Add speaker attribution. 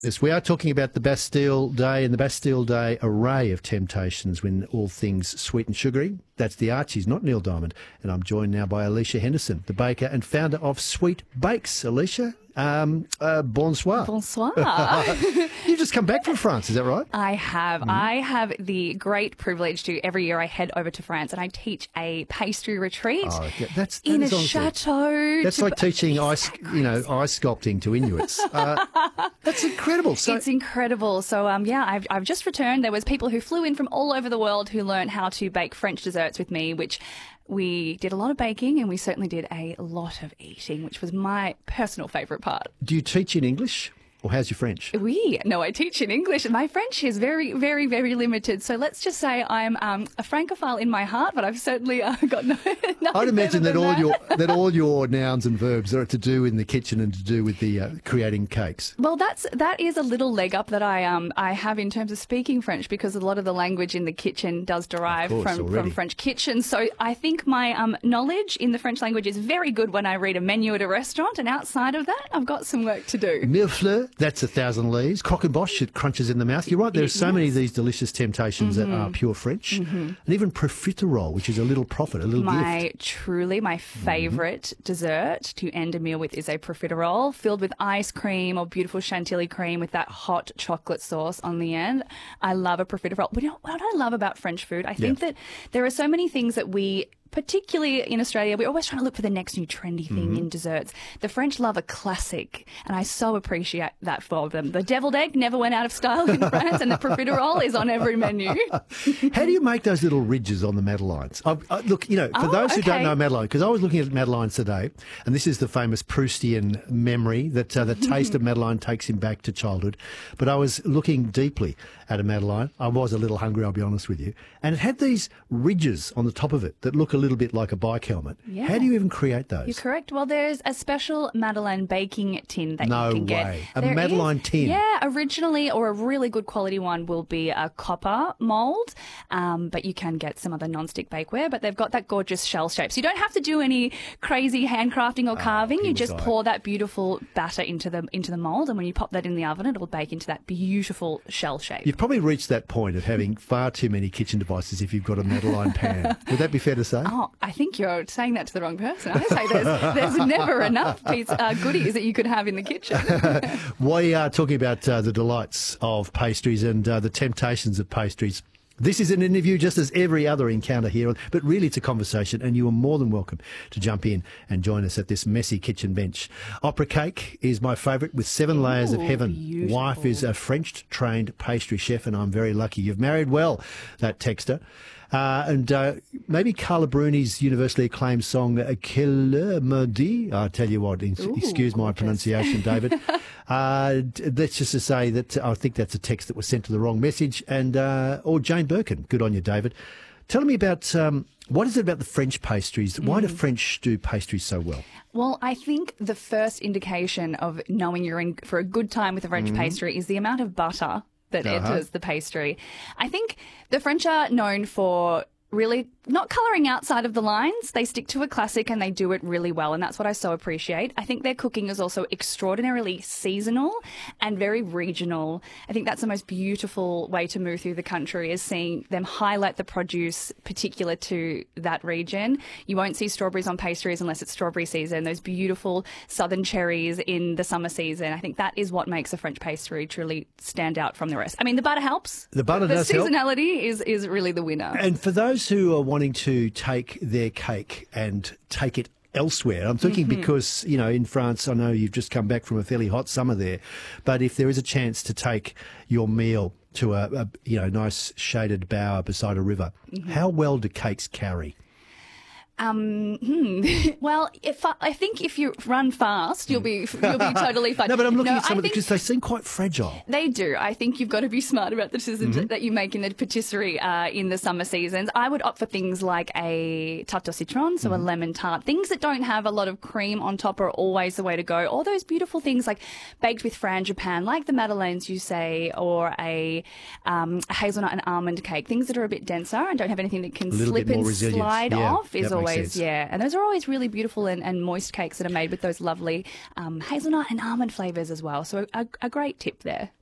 Speaker 1: Yes, we are talking about the Bastille Day and the Bastille Day array of temptations when all things sweet and sugary. That's the Archies, not Neil Diamond. And I'm joined now by Alicia Henderson, the baker and founder of Sweet Bakes. Alicia, bonsoir.
Speaker 2: Bonsoir.
Speaker 1: You've just come back from France, is that right?
Speaker 2: I have. I have the great privilege to, every year I head over to France and I teach a pastry retreat
Speaker 1: That
Speaker 2: in a
Speaker 1: is honestly,
Speaker 2: chateau.
Speaker 1: that's like teaching ice sculpting to Inuits. That's incredible. So,
Speaker 2: It's incredible. So, I've just returned. There was people who flew in from all over the world who learned how to bake French desserts with me, which we did a lot of baking and we certainly did a lot of eating, which was my personal favourite part.
Speaker 1: do you teach in English? Or how's your French?
Speaker 2: No, I teach in English. My French is very, very, very limited. So let's just say I'm a Francophile in my heart, but I've certainly got nothing.
Speaker 1: I'd imagine that all your nouns and verbs are to do in the kitchen and to do with the creating cakes.
Speaker 2: Well, that is a little leg up that I have in terms of speaking French, because a lot of the language in the kitchen does derive from French kitchens. So I think my knowledge in the French language is very good when I read a menu at a restaurant, and outside of that, I've got some work to do.
Speaker 1: Millefleur, that's 1,000 leaves. Croquembouche, it crunches in the mouth. You're right, there are so many of these delicious temptations that are pure French. And even profiterole, which is a little profit, a little gift.
Speaker 2: Truly, my favourite dessert to end a meal with is a profiterole filled with ice cream or beautiful chantilly cream with that hot chocolate sauce on the end. I love a profiterole. But you know what I love about French food? I think that there are so many things that we, particularly in Australia, we're always trying to look for the next new trendy thing in desserts. The French love a classic, and I so appreciate that for them. The deviled egg never went out of style in France, and the profiterole is on every menu.
Speaker 1: How do you make those little ridges on the madeleines? Look, for those who don't know madeleine, because I was looking at madeleines today, and this is the famous Proustian memory that the taste of madeleine takes him back to childhood. But I was looking deeply at a madeleine. I was a little hungry, I'll be honest with you. And it had these ridges on the top of it that look a little bit like a bike helmet. Yeah. How do you even create those?
Speaker 2: You're correct. Well, there's a special madeleine baking tin that you can get.
Speaker 1: No way. A madeleine tin?
Speaker 2: Yeah, originally, or a really good quality one will be a copper mould, but you can get some other non-stick bakeware, but they've got that gorgeous shell shape. So you don't have to do any crazy handcrafting or carving. You just pour that beautiful batter into the mould, and when you pop that in the oven, it'll bake into that beautiful shell shape.
Speaker 1: You've probably reached that point of having far too many kitchen devices if you've got a madeleine pan. Would that be fair to say?
Speaker 2: Oh, I think you're saying that to the wrong person. I say there's never enough goodies that you could have in the kitchen.
Speaker 1: We are talking about the delights of pastries and the temptations of pastries. This is an interview just as every other encounter here, but really it's a conversation, and you are more than welcome to jump in and join us at this messy kitchen bench. Opera cake is my favourite, with 7 layers of heaven.
Speaker 2: Beautiful.
Speaker 1: Wife is a French-trained pastry chef, and I'm very lucky. You've married well, that texter. And maybe Carla Bruni's universally acclaimed song, Quelle me dit? I'll tell you what, excuse my pronunciation, David. That's just to say that I think that's a text that was sent to the wrong message. And or Jane Birkin, good on you, David. Tell me about, what is it about the French pastries? Why do French do pastries so well?
Speaker 2: Well, I think the first indication of knowing you're in for a good time with a French pastry is the amount of butter that enters the pastry. I think the French are known for really not colouring outside of the lines. They stick to a classic and they do it really well, and that's what I so appreciate. I think their cooking is also extraordinarily seasonal and very regional. I think that's the most beautiful way to move through the country, is seeing them highlight the produce particular to that region. You won't see strawberries on pastries unless it's strawberry season. Those beautiful southern cherries in the summer season. I think that is what makes a French pastry truly stand out from the rest. I mean, the butter helps.
Speaker 1: The butter does help.
Speaker 2: The seasonality is really the winner.
Speaker 1: And for those who are wanting to take their cake and take it elsewhere, I'm thinking because, in France, I know you've just come back from a fairly hot summer there, but if there is a chance to take your meal to a nice shaded bower beside a river, how well do cakes carry?
Speaker 2: Well, I think if you run fast, you'll be totally fine.
Speaker 1: No, but I'm looking at some of them because they seem quite fragile.
Speaker 2: They do. I think you've got to be smart about the decisions that you make in the patisserie in the summer seasons. I would opt for things like a tarte au citron, so a lemon tart. Things that don't have a lot of cream on top are always the way to go. All those beautiful things like baked with frangipane, like the madeleines you say, or a hazelnut and almond cake. Things that are a bit denser and don't have anything that can slip and slide off is always always,
Speaker 1: says.
Speaker 2: yeah. And those are always really beautiful and moist cakes that are made with those lovely hazelnut and almond flavours as well. So a great tip there.